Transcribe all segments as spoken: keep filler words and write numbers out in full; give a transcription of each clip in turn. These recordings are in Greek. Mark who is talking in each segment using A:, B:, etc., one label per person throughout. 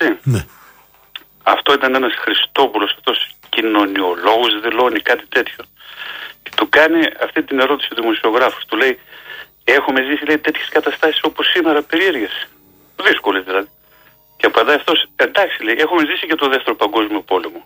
A: έτσι.
B: Ναι.
A: Αυτό ήταν ένας Χριστόπουλος, αυτός κοινωνιολόγος, δηλώνει κάτι τέτοιο. Και του κάνει αυτή την ερώτηση ο δημοσιογράφος. Του λέει, έχουμε ζήσει, λέει, τέτοιες καταστάσεις όπως σήμερα, περίεργες. Δύσκολες δηλαδή. Και απαντάει αυτός, εντάξει, λέει, έχουμε ζήσει και το δεύτερο παγκόσμιο πόλεμο.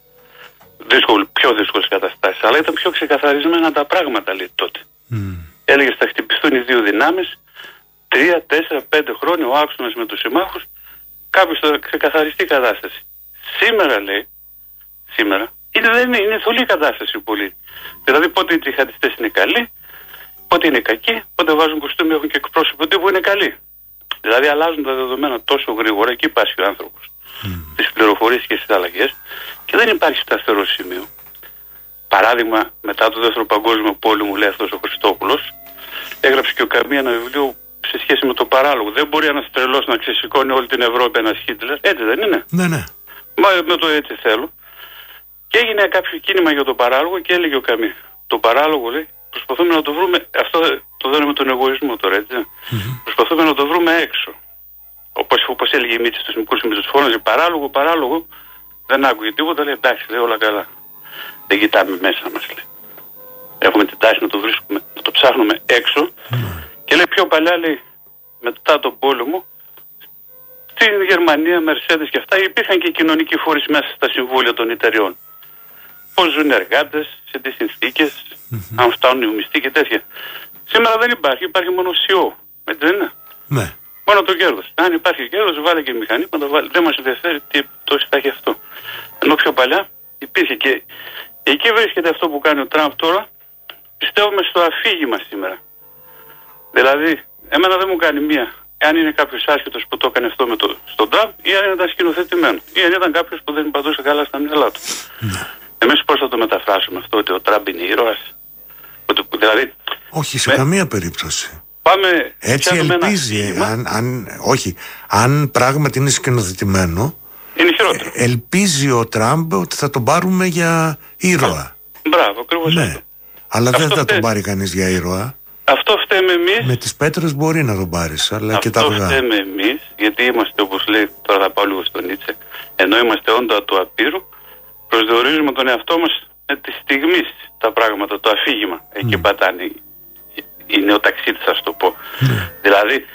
A: Δύσκολο, πιο δύσκολες καταστάσεις. Αλλά ήταν πιο ξεκαθαρισμένα τα πράγματα, λέει τότε. Mm. Έλεγε, θα χτυπηθούν οι δύο δυνάμεις, τρία, τέσσερα, πέντε χρόνια ο άξονας με τους συμμάχους, κάποιος θα ξεκαθαριστεί η κατάσταση. Σήμερα, λέει, σήμερα, είναι, δεν είναι, είναι θολή κατάσταση πολύ. Δηλαδή πότε οι τζιχαντιστές είναι καλοί, πότε είναι κακοί, πότε βάζουν κοστούμι, έχουν και εκπρόσωπο τύπου είναι καλοί. Δηλαδή αλλάζουν τα δεδομένα τόσο γρήγορα, εκεί υπάρχει ο άνθρωπος. Mm. Τις πληροφορίες και στις αλλαγές και δεν υπάρχει σταθερό σημείο. Παράδειγμα, μετά το δεύτερο παγκόσμιο πόλεμο, λέει αυτός ο Χριστόπουλος, έγραψε και ο Καμί ένα βιβλίο σε σχέση με το παράλογο. Δεν μπορεί ένας τρελός να ξεσηκώνει όλη την Ευρώπη ένας Χίτλερ. Έτσι δεν είναι?
B: Ναι, ναι.
A: Μα με το έτσι θέλω. Και έγινε κάποιο κίνημα για το παράλογο και έλεγε ο Καμί. Το παράλογο, λέει, προσπαθούμε να το βρούμε. Αυτό το δίνουμε με τον εγωισμό τώρα, έτσι. Mm-hmm. Προσπαθούμε να το βρούμε έξω. Όπως, όπως έλεγε η Μίτση στους μικρούς συμμετούς, φώναζε παράλογο, παράλογο. Δεν άκουγε τίποτα, λέει εντάξει, λέει όλα καλά. Δεν κοιτάμε μέσα μας, λέει. Έχουμε την τάση να το βρίσκουμε, να το ψάχνουμε έξω. Mm-hmm. Και λέει πιο παλιά, λέει, μετά τον πόλεμο, στην Γερμανία, Mercedes και αυτά, υπήρχαν και κοινωνικοί φορείς μέσα στα συμβούλια των εταιριών. Πώς ζουν οι εργάτες, σε τι συνθήκες, mm-hmm. αν φτάνουν οι μισθοί και τέτοια. Σήμερα δεν υπάρχει, υπάρχει μόνο σι ι ο. Έτσι δεν είναι?
B: Ναι.
A: Μόνο το κέρδος. Αν υπάρχει κέρδος, βάλε και μηχανήματα, βάλε. Δεν μας ενδιαφέρει τι επιπτώσεις θα έχει αυτό. Ενώ πιο παλιά υπήρχε και εκεί βρίσκεται αυτό που κάνει ο Τραμπ τώρα. Πιστεύουμε στο αφήγημα σήμερα. Δηλαδή, εμένα δεν μου κάνει μία. Αν είναι κάποιος άσχετος που το έκανε αυτό με το, στον Τραμπ, ή αν ήταν σκηνοθετημένο, ή αν ήταν κάποιος που δεν πατούσε καλά στα μυαλά του. Ναι. Εμείς πώς θα το μεταφράσουμε αυτό, ότι ο Τραμπ είναι ήρωας? Ότι, δηλαδή,
B: όχι, σε
A: με...
B: καμία περίπτωση.
A: Πάμε,
B: έτσι ελπίζει, αν, αν, όχι, αν πράγματι είναι σκηνοθετημένο,
A: είναι χειρότερο.
B: Ε, ελπίζει ο Τραμπ ότι θα τον πάρουμε για ήρωα.
A: Μπράβο, ακριβώς.
B: Ναι.
A: Αυτό.
B: Αλλά
A: αυτό
B: δεν θα
A: φταίμε.
B: τον πάρει κανείς για ήρωα.
A: Αυτό φταίμε εμείς.
B: Με τις πέτρες μπορεί να τον πάρεις, αλλά
A: αυτό
B: και τα αυγά.
A: Αυτό φταίμε εμείς, γιατί είμαστε, όπως λέει, τώρα θα πάω λίγο στον Νίτσε, ενώ είμαστε όντα του απείρου, προσδιορίζουμε τον εαυτό μας με τη στιγμή τα πράγματα, το αφήγημα. Εκεί mm. πατάνε οι νεοταξίτες, ας το πω. Mm. Δηλαδή,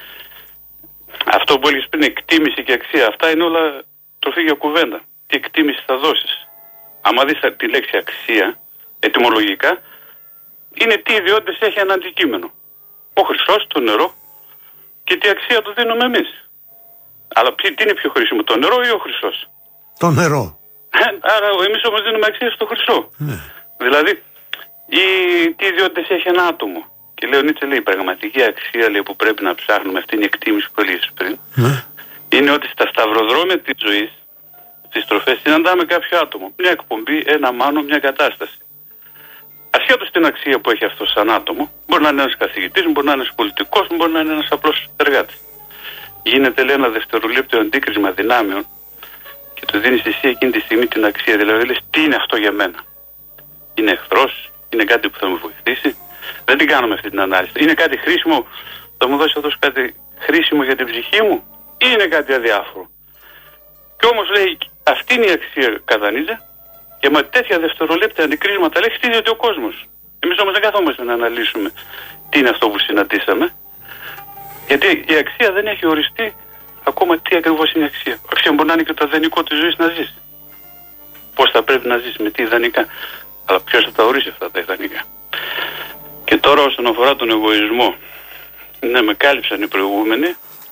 A: αυτό που έλεγες πριν, εκτίμηση και αξία, αυτά είναι όλα τροφή για κουβέντα. Τι εκτίμηση θα δώσεις? Άμα δεις τη λέξη αξία, ετυμολογικά, είναι τι ιδιότητες έχει ένα αντικείμενο. Ο χρυσός, το νερό και τι αξία του δίνουμε εμείς. Αλλά τι είναι πιο χρήσιμο, το νερό ή ο χρυσός?
B: Το νερό.
A: Άρα εμείς όμως δίνουμε αξία στο χρυσό.
B: Ναι.
A: Δηλαδή, η, τι ιδιότητες έχει ένα άτομο. Και λέει ο Νίτσε, λέει, η πραγματική αξία, λέει, που πρέπει να ψάχνουμε, αυτή είναι η εκτίμηση που έλεγες πριν,
B: ναι.
A: είναι ότι στα σταυροδρόμια της ζωής, στις στροφές, συναντάμε κάποιο άτομο. Μια εκπομπή, ένα μάνο, μια κατάσταση. Ασχέτως την αξία που έχει αυτό σαν άτομο, μπορεί να είναι ένας καθηγητής, μπορεί να είναι ένας πολιτικός, μπορεί να είναι ένας απλός εργάτης. Γίνεται, λέει, ένα δευτερολέπτιο αντίκρισμα δυνάμεων και του δίνεις εσύ εκείνη τη στιγμή την αξία. Δηλαδή, λες, τι είναι αυτό για μένα? Είναι εχθρός? Είναι κάτι που θα με βοηθήσει? Δεν την κάνουμε αυτή την ανάλυση. Είναι κάτι χρήσιμο? Θα μου δώσει αυτό κάτι χρήσιμο για την ψυχή μου? Ή είναι κάτι αδιάφορο? Και όμως, λέει, αυτή είναι η αξία, κατανίζε. Και με τέτοια δευτερολέπτια αντικρίσματα, λέει, χτίζεται ο κόσμος. Εμείς όμως δεν καθόμαστε να αναλύσουμε τι είναι αυτό που συναντήσαμε. Γιατί η αξία δεν έχει οριστεί ακόμα τι ακριβώς είναι η αξία. Η αξία μπορεί να είναι και το ιδανικό της ζωής να ζήσει. Πώς θα πρέπει να ζήσει, με τι ιδανικά. Αλλά ποιος θα τα ορίσει αυτά τα ιδανικά? Και τώρα όσον αφορά τον εγωισμό, ναι, με κάλυψαν οι προηγούμενοι.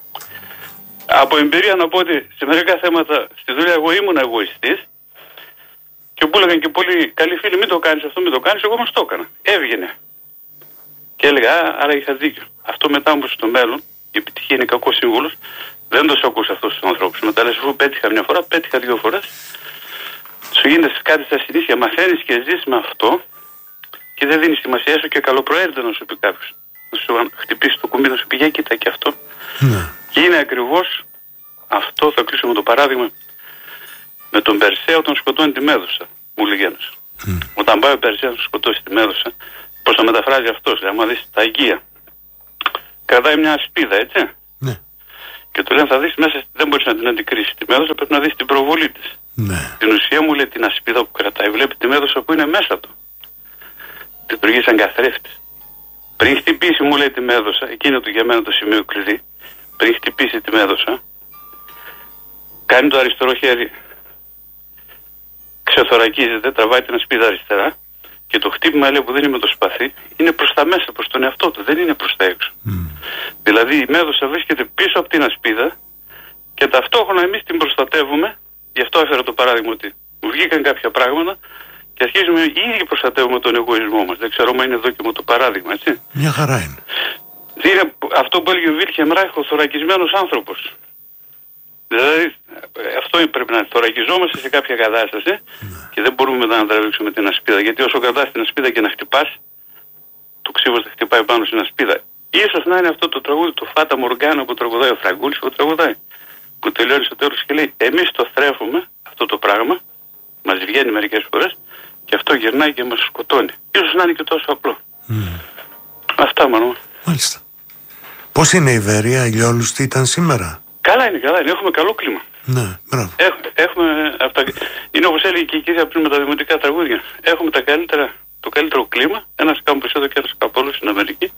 A: Από εμπειρία να πω ότι σε μερικά θέματα στη δουλειά εγώ ήμουν εγωιστής. Και που έλεγαν και πολλοί καλοί φίλοι, μην το κάνεις αυτό, μην το κάνεις, εγώ όμως το έκανα. Έβγαινε. Και έλεγα, α, άρα είχα δίκιο. Αυτό μετά όμως στο μέλλον, η επιτυχία είναι κακός σύμβουλος, δεν το σου ακούς αυτούς τους ανθρώπους. Μετά λες, αφού πέτυχα μια φορά, πέτυχα δύο φορές. Σου γίνεται κάτι στα συνήθεια, μαθαίνεις και ζεις με αυτό και δεν δίνεις σημασία, έστω και καλοπροαίρετα να σου πει κάποιος. Να σου χτυπήσει το κουμπί, να σου πει, για κοίτα και αυτό.
B: Ναι.
A: Και είναι ακριβώς αυτό, θα κλείσω με το παράδειγμα. Με τον Περσαίο τον σκοτώνει τη Μέδουσα, μου λέγει ένας. Mm. Όταν πάει ο Περσέος να σκοτώσει τη Μέδουσα, πώς το μεταφράζει αυτός, άμα δεις τα Αγία, κρατάει μια ασπίδα, έτσι.
B: Ναι.
A: Και του λένε θα δεις μέσα, δεν μπορείς να την αντικρίσεις τη μέδουσα, πρέπει να δεις την προβολή της.
B: Ναι.
A: Την ουσία μου λέει την ασπίδα που κρατάει, βλέπει τη μέδουσα που είναι μέσα του. Λειτουργεί σαν καθρέφτης. Πριν χτυπήσει, μου λέει, τη μέδουσα, εκείνο του για μένα το σημείο κλειδί, πριν χτυπήσει τη μέδουσα, κάνει το αριστερό χέρι, ξεθωρακίζεται, τραβάει την ασπίδα αριστερά και το χτύπημα, λέει, που δεν είναι με το σπαθί, είναι προς τα μέσα, προς τον εαυτό του, δεν είναι προς τα έξω. Mm. Δηλαδή η μέδουσα βρίσκεται πίσω από την ασπίδα και ταυτόχρονα εμείς την προστατεύουμε. Γι' αυτό έφερα το παράδειγμα ότι μου βγήκαν κάποια πράγματα και αρχίζουμε οι ίδιοι προστατεύουμε τον εγωισμό μας. Δεν ξέρω αν είναι δόκιμο το παράδειγμα, έτσι.
B: Μια χαρά είναι.
A: Είναι αυτό που έλεγε ο Βίλχεμ Ράιχ, ο θωρακισμένος άνθρωπος. Δηλαδή αυτό πρέπει να είναι. Θωρακιζόμαστε σε κάποια κατάσταση ναι. και δεν μπορούμε μετά να τραβήξουμε την ασπίδα. Γιατί όσο κρατάς την ασπίδα και να χτυπάς, το ξύβος θα χτυπάει πάνω στην ασπίδα. Ίσως να είναι αυτό το τραγούδι του Φάτα Μοργκάνα που τραγουδάει ο Φραγκούλης που τραγουδάει. Που τελειώνει στο τέλος και λέει: εμείς το θρέφουμε αυτό το πράγμα, μας βγαίνει μερικές φορές και αυτό γυρνάει και μας σκοτώνει. Ίσως να είναι και τόσο απλό. Mm. Αυτά μόνο.
B: Μάλιστα. Πώς είναι η Βέρεια, ηλιόλουστη ήταν σήμερα?
A: Καλά είναι, καλά είναι. Έχουμε καλό κλίμα.
B: Ναι, μπράβο.
A: Έχ, έχουμε αυτά, είναι όπως έλεγε και η κυρία πριν με τα δημοτικά τραγούδια. Έχουμε τα καλύτερα, το καλύτερο κλίμα. Ένας κάμπος εδώ και ένας κάπου άλλο στην Αμερική.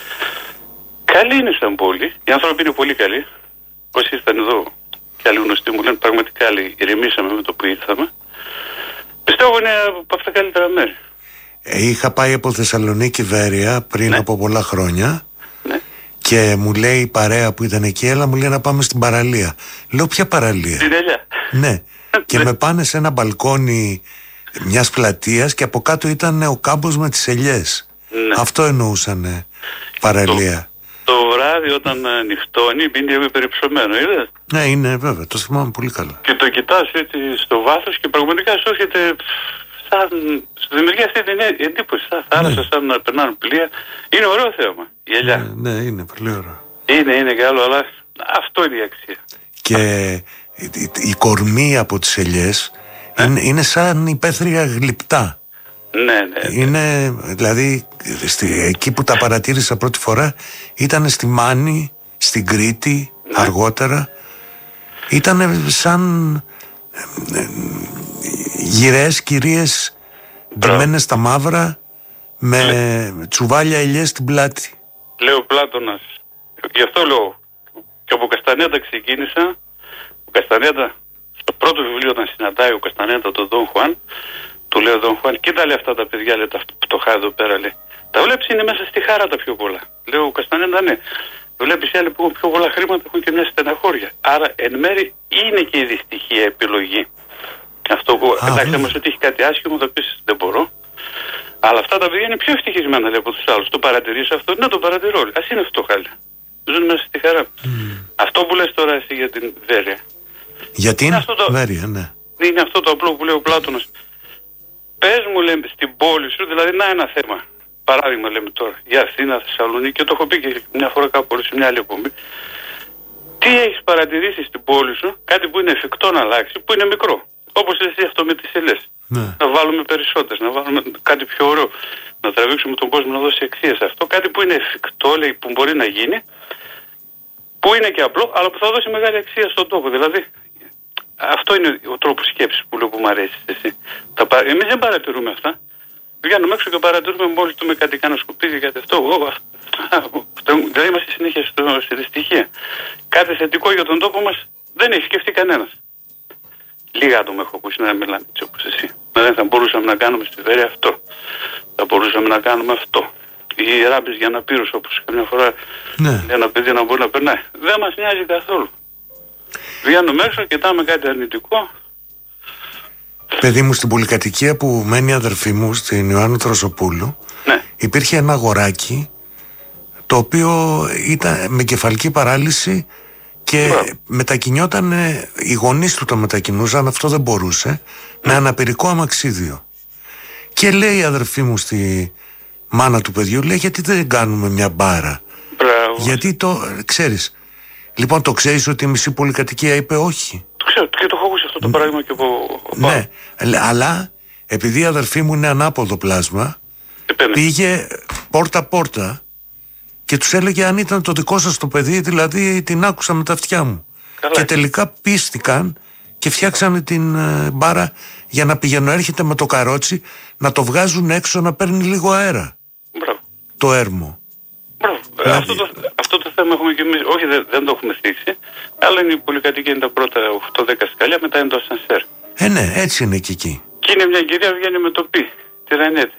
A: Καλή είναι στην πόλη. Οι άνθρωποι είναι πολύ καλοί. Όσοι ήρθαν εδώ και άλλοι γνωστοί μου λένε πραγματικά άλλοι ηρεμήσαμε με το που ήρθαμε. Πιστεύω είναι από αυτά τα καλύτερα μέρη.
B: Ε, είχα πάει από Θεσσαλονίκη Βέρεια πριν ναι. από πολλά χρόνια.
A: Ναι.
B: Και μου λέει η παρέα που ήταν εκεί, έλα μου λέει να πάμε στην παραλία. Λέω ποια παραλία?
A: Στην Ελιά.
B: Ναι. Και με πάνε σε ένα μπαλκόνι μιας πλατείας και από κάτω ήταν ο κάμπος με τις ελιές.
A: Ναι.
B: Αυτό εννοούσανε παραλία.
A: Το, το βράδυ όταν νυχτώνει είναι περιψωμένο, είδες?
B: Ναι, είναι βέβαια, το θυμάμαι πολύ καλά.
A: Και το κοιτάς έτσι στο βάθος και πραγματικά σου έρχεται σαν, σου δημιουργεί αυτή την εντύπωση, σαν θάλασσα, ναι. σαν να περνάνε πλοία. Είναι ωραίο θέμα, η ελιά.
B: Ναι, ναι, είναι πολύ ωραίο.
A: Είναι, είναι καλό, αλλά αυτό είναι η αξία.
B: Και η, η κορμή από τις ελιές ναι. είναι, είναι σαν υπαίθρια γλυπτά.
A: Ναι, ναι, ναι.
B: Είναι, δηλαδή, στη, εκεί που τα παρατήρησα πρώτη φορά ήταν στη Μάνη, στην Κρήτη, ναι. αργότερα. Ήταν σαν ε, ε, γυραίες κυρίες ντυμένες στα μαύρα με Λε... τσουβάλια ελιές στην πλάτη.
A: Λέω Πλάτωνας. Γι' αυτό λέω. Και από Καστανέτα ξεκίνησα. Ο Καστανέτα, στο πρώτο βιβλίο όταν συναντάει ο Καστανέτα τον Δον Χουάν, του λέει ο Δον Χουάν, κοίτα λέει αυτά τα παιδιά, λέει, τα φτωχά εδώ πέρα, λέει. Τα βλέπεις είναι μέσα στη χάρα τα πιο πολλά. Λέω ο Καστανέτα, ναι. Βλέπεις οι άλλοι που έχουν πιο πολλά χρήματα έχουν και μια στεναχώρια. Άρα εν μέρει είναι και η δυστυχία επιλογή. Αυτό που εντάξει μας ότι έχει κάτι άσχημο θα πεις δεν μπορώ. Αλλά αυτά τα παιδιά είναι πιο ευτυχισμένα λέει, από τους άλλους. Το παρατηρείς αυτό? Ναι, το παρατηρώ. Ας είναι φτωχά. Ζουν μέσα στη χαρά. Mm. Αυτό που λες τώρα εσύ για την Βέρεια.
B: Για την
A: το...
B: Βέρεια, ναι.
A: Είναι αυτό το απλό που λέει ο Πλάτωνας. Πες μου λέμε στην πόλη σου, δηλαδή να ένα θέμα. Παράδειγμα λέμε τώρα για Αθήνα, Θεσσαλονίκη και το έχω πει και μια φορά κάπου σε μια άλλη εκπομπή. Τι έχεις παρατηρήσει στην πόλη σου, κάτι που είναι εφικτό να αλλάξει, που είναι μικρό. Όπως εσύ αυτό με τις ελιές. Ναι. Να βάλουμε περισσότερες, να βάλουμε κάτι πιο ωραίο. Να τραβήξουμε τον κόσμο να δώσει αξία σε αυτό. Κάτι που είναι εφικτό, λέει, που μπορεί να γίνει, που είναι και απλό, αλλά που θα δώσει μεγάλη αξία στον τόπο. Δηλαδή, αυτό είναι ο τρόπος σκέψης που λέω που μου αρέσει εσύ. Εμείς δεν παρατηρούμε αυτά. Βγαίνουμε έξω και παρατηρούμε μόλις του με κάτι κάνα σκουπίδι, κάτι αυτό. Δηλαδή είμαστε συνέχεια στη δυστυχία. Κάτι θετικό για τον τόπο μας δεν έχει σκεφτεί κανένας. Λίγα άτομα έχω ακούσει να μιλάνε έτσι όπως εσύ. Δηλαδή θα μπορούσαμε να κάνουμε στη Βέρεια αυτό. Θα μπορούσαμε να κάνουμε αυτό. Οι ράμπες για αναπήρους όπως καμιά φορά ναι. ένα παιδί να μπορεί να περνάει. Δεν μας νοιάζει καθόλου. Βγαίνουμε έξω, κοιτάμε κάτι αρνητικό.
B: Παιδί μου, στην πολυκατοικία που μένει η αδερφή μου, στην Ιωάννου Τροσοπούλου, ναι. υπήρχε ένα αγοράκι το οποίο ήταν με κεφαλική παράλυση και yeah. μετακινιόταν, οι γονείς του το μετακινούσαν, αυτό δεν μπορούσε, mm. με αναπηρικό αμαξίδιο. Και λέει η αδερφή μου στη μάνα του παιδιού, λέει, γιατί δεν κάνουμε μια μπάρα?
A: Μπράβο.
B: Γιατί το, ξέρεις, λοιπόν το ξέρεις ότι η μισή πολυκατοικία είπε όχι.
A: Το ξέρω και το έχω ακούσει αυτό το παράδειγμα και από...
B: Ναι, αλλά επειδή η αδερφή μου είναι ανάποδο πλάσμα, Επένε. πήγε πόρτα-πόρτα και και τους έλεγε αν ήταν το δικό σας το παιδί, δηλαδή την άκουσα με τα αυτιά μου. Καλά. Και τελικά πίστηκαν και φτιάξανε την ε, μπάρα για να πηγαίνω έρχεται με το καρότσι να το βγάζουν έξω να παίρνει λίγο αέρα.
A: Μπράβο.
B: Το έρμο.
A: Μπράβο. Δηλαδή... Αυτό, το, αυτό το θέμα έχουμε και εμείς, όχι δεν, δεν το έχουμε στήξει, αλλά είναι η πολυκατοικία, είναι τα πρώτα οκτώ δέκα σκαλιά, μετά είναι το ασανσέρ.
B: Ε, ναι, έτσι είναι και εκεί.
A: Και είναι μια κυρία που βγαίνει με το πι, τη Ρανέτη.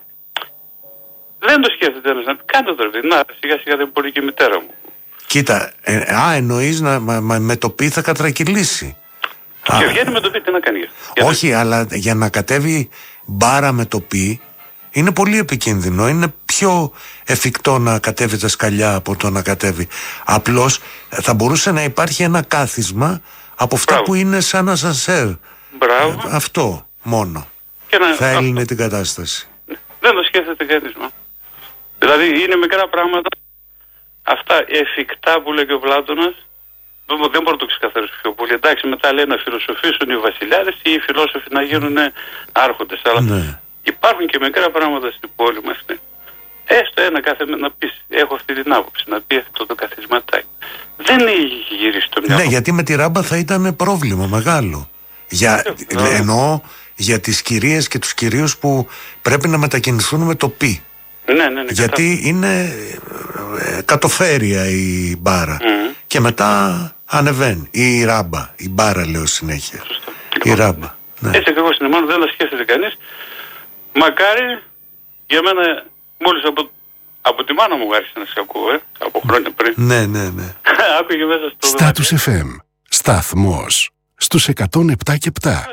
A: Δεν το σκέφτεται ένας να πει, κάντε το ρε, να σιγά σιγά δεν μπορεί και η μητέρα μου.
B: Κοίτα, ε, α, εννοείς να, μα, μα, με το πι θα κατρακυλήσει.
A: Και α, βγαίνει με το πι, τι να κάνει. Για
B: όχι, να... αλλά για να κατέβει μπάρα με το πι είναι πολύ επικίνδυνο. Είναι πιο εφικτό να κατέβει τα σκαλιά από το να κατέβει. Απλώς θα μπορούσε να υπάρχει ένα κάθισμα από αυτά Μπράβο. Που είναι σαν ασανσέρ.
A: Μπράβο.
B: Ε, αυτό μόνο
A: και να...
B: θα έλυνε την κατάσταση.
A: Δεν το σκέφτεται κανείς. Δηλαδή είναι μικρά πράγματα, αυτά εφικτά που λέει και ο Πλάτωνας, δεν μπορώ να το ξεκαθαρίσω πιο πολύ. Εντάξει, μετά λέει να φιλοσοφήσουν οι βασιλιάδες ή οι φιλόσοφοι να γίνουν άρχοντες. Αλλά ναι. υπάρχουν και μικρά πράγματα στην πόλη μας. Ναι. Έστω ένα κάθε να πεις, έχω αυτή την άποψη, να πει αυτό το καθισματάκι. Δεν έχει γυρίσει το μυαλό.
B: Ναι, γιατί με τη Ράμπα θα ήταν πρόβλημα μεγάλο. Για, ε, εννοώ για τις κυρίες και τους κυρίους που πρέπει να μετακινηθούν με το πι.
A: Ναι, ναι, ναι,
B: γιατί κατά... είναι ε, κατοφέρεια η μπάρα mm-hmm. και μετά ανεβαίνει η ράμπα, η μπάρα λέω συνέχεια. Σωστό. Η λοιπόν, ράμπα ναι.
A: Έτσι ακριβώς είναι, μόνο δεν τα σκέφτεται κανείς. Μακάρι για μένα μόλις από, από τη μάνα μου άρχισε να σε ακούω ε, από χρόνια πριν.
B: Ναι, ναι, ναι.
A: Άκουγε μέσα στο
C: Στάτους εφ εμ, σταθμός στους εκατόν επτά και επτά.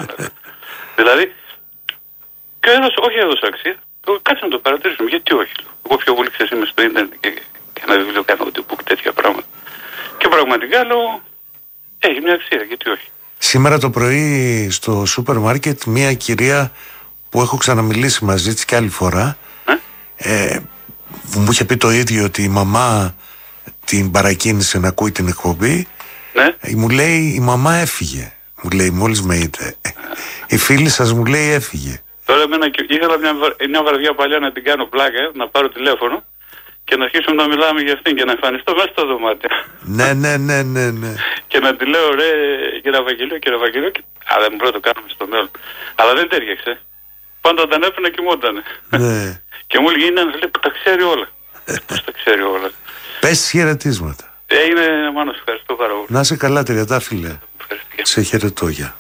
A: Δηλαδή και έδωσε, όχι έδωσε αξία. Κάτσε να το παρατηρήσουμε, γιατί όχι. Εγώ πιο πολύ ξέρεις είμαι στο ίντερνετ και, και ένα βιβλίο κάνω audiobook, τέτοια πράγματα. Και πραγματικά λέω, έχει μια αξία, γιατί όχι.
B: Σήμερα το πρωί στο σούπερ μάρκετ μια κυρία που έχω ξαναμιλήσει μαζί της και άλλη φορά ε? Ε, μου είχε πει το ίδιο ότι η μαμά την παρακίνησε να ακούει την εκπομπή. Ναι. Ε, μου λέει η μαμά έφυγε. Μου λέει μόλις με είδε. Η φίλη σας μου λέει έφυγε.
A: Τώρα εμένα ήθελα μια, μια βραδιά παλιά να την κάνω πλάκα, να πάρω τηλέφωνο και να αρχίσουμε να μιλάμε για αυτήν και να εμφανιστώ μέσα στο δωμάτιο.
B: Ναι, ναι, ναι, ναι, ναι.
A: Και να τη λέω ρε κύριε Ευαγγελίο, κύριε Ευαγγελίο, και... αλλά δεν μπορώ να το κάνουμε στο μέλλον. Αλλά δεν τέριαξε. Πάντα όταν έπαιρνα κοιμότανε. Ναι. Και μου έλεγε είναι ένα λέει που τα ξέρει όλα. Πώς τα ξέρει όλα.
B: Πες χαιρετίσματα.
A: Έγινε, Μάνο, ευχαριστώ πάρα πολύ.
B: Να είσαι καλά, τριαντάφυλλε. Σε χαιρετώ, για.